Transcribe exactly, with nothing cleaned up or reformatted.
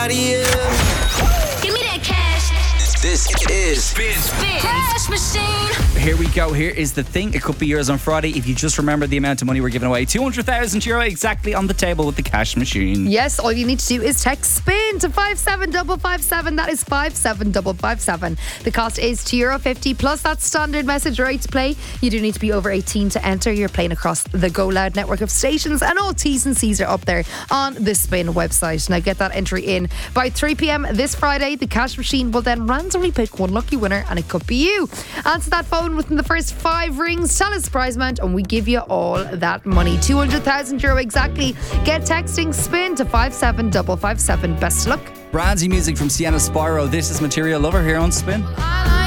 body up. Give me that cash. This is Spin. Spin. Cash machine. Here we go. Here is the thing. It could be yours on Friday if you just remember the amount of money we're giving away. two hundred thousand euro exactly on the table with the cash machine. Yes, all you need to do is text SPIN to five seven five five seven. That is five seven five five seven. The cost is two euro fifty plus that standard message rate to play. You do need to be over eighteen to enter. You're playing across the Go Loud network of stations, and all T's and C's are up there on the Spin website. Now get that entry in by three p.m. this Friday. The cash machine will then randomly pick one lucky winner, and it could be you. Answer that phone within the first five rings, tell us the prize amount, and we give you all that money. two hundred thousand euro exactly. Get texting SPIN to five seven five five seven. Best of luck. Brandy music from Sienna Spyro. This is Material Lover here on Spin.